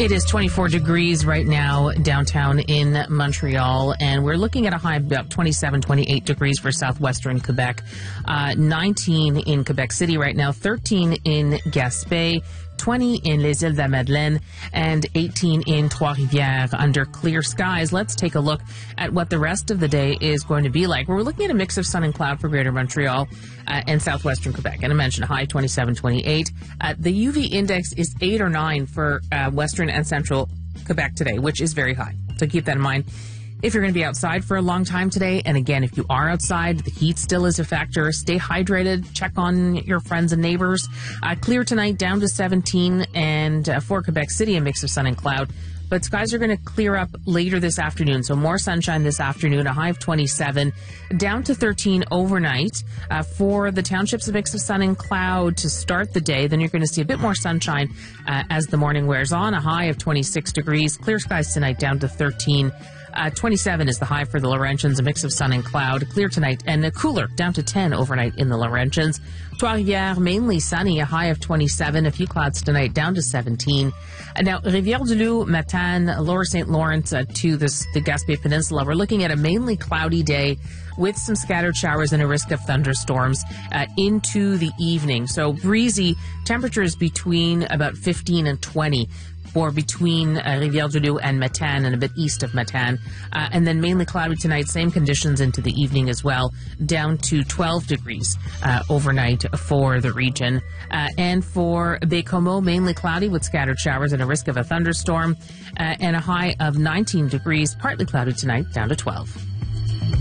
It is 24 degrees right now downtown in Montreal, and we're looking at a high of about 27, 28 degrees for southwestern Quebec, 19 in Quebec City right now, 13 in Gaspé, 20 in Les Îles de la Madeleine, and 18 in Trois-Rivières under clear skies. Let's take a look at what the rest of the day is going to be like. We're looking at a mix of sun and cloud for Greater Montreal and southwestern Quebec. And I mentioned high 27, 28. The UV index is 8 or 9 for western and central Quebec today, which is very high. So keep that in mind. If you're going to be outside for a long time today, and again, if you are outside, the heat still is a factor. Stay hydrated. Check on your friends and neighbors. Clear tonight down to 17, and for Quebec City, a mix of sun and cloud. But skies are going to clear up later this afternoon, so more sunshine this afternoon, a high of 27, down to 13 overnight. For the townships, a mix of sun and cloud to start the day. Then you're going to see a bit more sunshine as the morning wears on, a high of 26 degrees. Clear skies tonight down to 13. 27 is the high for the Laurentians, a mix of sun and cloud. Clear tonight and cooler, down to 10 overnight in the Laurentians. Trois-Rivières, mainly sunny, a high of 27. A few clouds tonight, down to 17. Now, Rivière-du-Loup, Matane, Lower St. Lawrence to the Gaspé Peninsula. We're looking at a mainly cloudy day with some scattered showers and a risk of thunderstorms into the evening. So breezy, temperatures between about 15 and 20. For between Rivière-du-Loup and Matane and a bit east of Matane. And then mainly cloudy tonight, same conditions into the evening as well, down to 12 degrees overnight for the region. And for Baie-Comeau, mainly cloudy with scattered showers and a risk of a thunderstorm, and a high of 19 degrees, partly cloudy tonight, down to 12.